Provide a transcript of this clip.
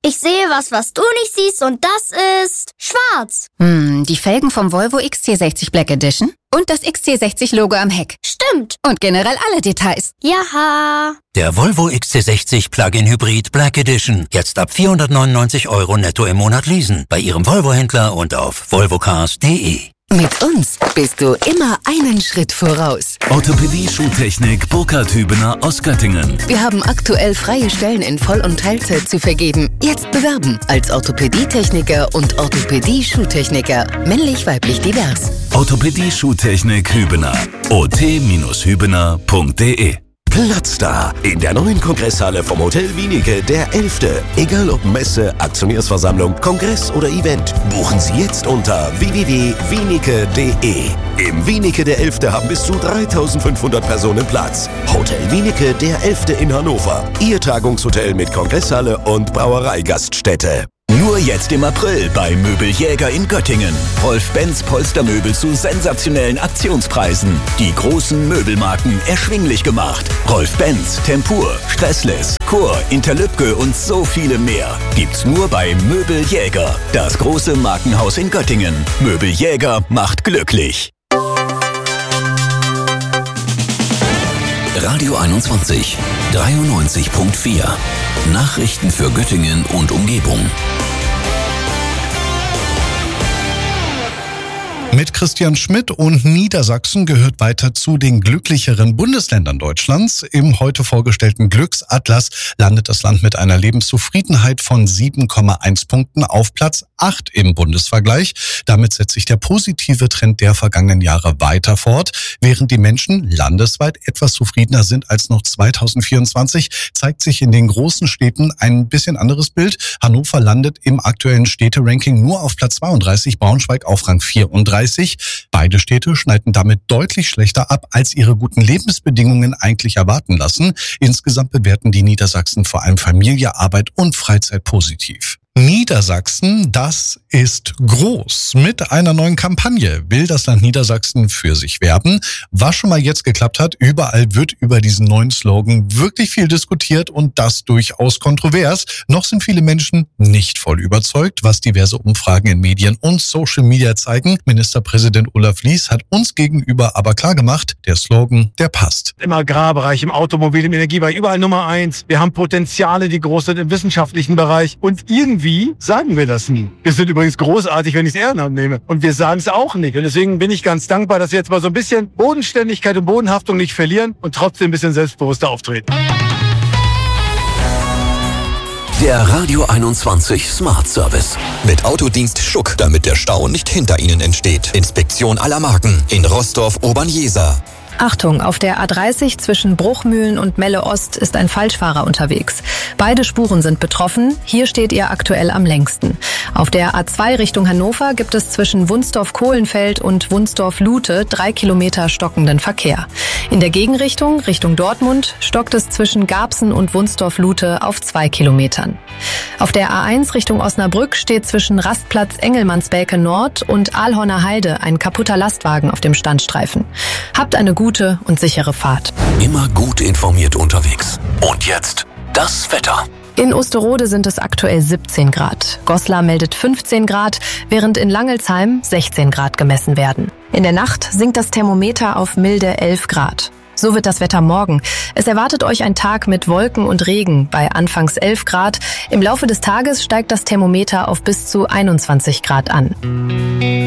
Ich sehe was du nicht siehst und das ist schwarz. Die Felgen vom Volvo XC60 Black Edition und das XC60-Logo am Heck. Stimmt. Und generell alle Details. Jaha. Der Volvo XC60 Plug-in Hybrid Black Edition. Jetzt ab 499 € netto im Monat leasen. Bei Ihrem Volvo-Händler und auf volvocars.de. Mit uns bist du immer einen Schritt voraus. Orthopädie Schuhtechnik Burkhard Hübener aus Göttingen. Wir haben aktuell freie Stellen in Voll- und Teilzeit zu vergeben. Jetzt bewerben als Orthopädietechniker und Orthopädie-Schuhtechniker. Männlich-weiblich divers. Orthopädie Schuhtechnik Hübener. ot-hübener.de. Platz da in der neuen Kongresshalle vom Hotel Wienicke, der 11. Egal ob Messe, Aktionärsversammlung, Kongress oder Event, buchen Sie jetzt unter www.wienicke.de. Im Wienicke der 11. haben bis zu 3.500 Personen Platz. Hotel Wienicke der 11. in Hannover. Ihr Tagungshotel mit Kongresshalle und Brauereigaststätte. Nur jetzt im April bei Möbeljäger in Göttingen. Rolf Benz Polstermöbel zu sensationellen Aktionspreisen. Die großen Möbelmarken erschwinglich gemacht. Rolf Benz, Tempur, Stressless, Kur, Interlübke und so viele mehr. Gibt's nur bei Möbeljäger. Das große Markenhaus in Göttingen. Möbeljäger macht glücklich. Radio 21, 93.4. Nachrichten für Göttingen und Umgebung. Mit Christian Schmidt und Niedersachsen gehört weiter zu den glücklicheren Bundesländern Deutschlands. Im heute vorgestellten Glücksatlas landet das Land mit einer Lebenszufriedenheit von 7,1 Punkten auf Platz 8 im Bundesvergleich. Damit setzt sich der positive Trend der vergangenen Jahre weiter fort. Während die Menschen landesweit etwas zufriedener sind als noch 2024, zeigt sich in den großen Städten ein bisschen anderes Bild. Hannover landet im aktuellen Städteranking nur auf Platz 32, Braunschweig auf Rang 34. Beide Städte schneiden damit deutlich schlechter ab, als ihre guten Lebensbedingungen eigentlich erwarten lassen. Insgesamt bewerten die Niedersachsen vor allem Familie, Arbeit und Freizeit positiv. Niedersachsen, das ist groß. Mit einer neuen Kampagne will das Land Niedersachsen für sich werben. Was schon mal jetzt geklappt hat, überall wird über diesen neuen Slogan wirklich viel diskutiert und das durchaus kontrovers. Noch sind viele Menschen nicht voll überzeugt, was diverse Umfragen in Medien und Social Media zeigen. Ministerpräsident Olaf Lies hat uns gegenüber aber klargemacht, der Slogan, der passt. Im Agrarbereich, im Automobil, im Energiebereich, überall Nummer 1. Wir haben Potenziale, die groß sind im wissenschaftlichen Bereich und irgendwie sagen wir das nie. Wir sind übrigens großartig, wenn ich es Ehrenamt nehme. Und wir sagen es auch nicht. Und deswegen bin ich ganz dankbar, dass wir jetzt mal so ein bisschen Bodenständigkeit und Bodenhaftung nicht verlieren und trotzdem ein bisschen selbstbewusster auftreten. Der Radio 21 Smart Service. Mit Autodienst Schuck, damit der Stau nicht hinter Ihnen entsteht. Inspektion aller Marken in Roßdorf-Obernjeser. Achtung, auf der A30 zwischen Bruchmühlen und Melle Ost ist ein Falschfahrer unterwegs. Beide Spuren sind betroffen. Hier steht ihr aktuell am längsten. Auf der A2 Richtung Hannover gibt es zwischen Wunsdorf-Kohlenfeld und Wunsdorf-Lute 3 Kilometer stockenden Verkehr. In der Gegenrichtung, Richtung Dortmund, stockt es zwischen Garbsen und Wunsdorf-Lute auf 2 Kilometern. Auf der A1 Richtung Osnabrück steht zwischen Rastplatz Engelmannsbäke Nord und Aalhorner Heide ein kaputter Lastwagen auf dem Standstreifen. Habt eine gute und sichere Fahrt. Immer gut informiert unterwegs. Und jetzt das Wetter. In Osterode sind es aktuell 17 Grad. Goslar meldet 15 Grad, während in Langelsheim 16 Grad gemessen werden. In der Nacht sinkt das Thermometer auf milde 11 Grad. So wird das Wetter morgen. Es erwartet euch ein Tag mit Wolken und Regen bei anfangs 11 Grad. Im Laufe des Tages steigt das Thermometer auf bis zu 21 Grad an.